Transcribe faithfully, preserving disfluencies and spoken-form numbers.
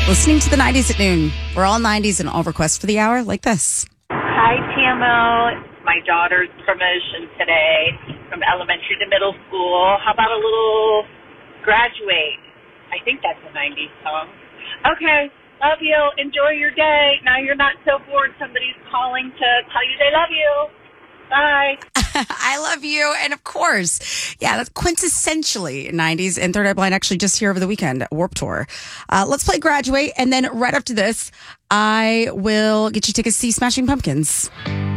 Listening to the nineties at noon. We're all nineties and all requests for the hour like this. Hi, T M O. It's my daughter's promotion today from elementary to middle school. How about a little Graduate? I think that's a nineties song. Okay, love you. Enjoy your day. Now you're not so bored. Somebody's calling to tell you they love you. Bye. I love you. And of course, yeah, that's quintessentially nineties. And Third Eye Blind actually just here over the weekend at Warped Tour. Uh, let's play Graduate. And then right after this, I will get you tickets to see Smashing Pumpkins.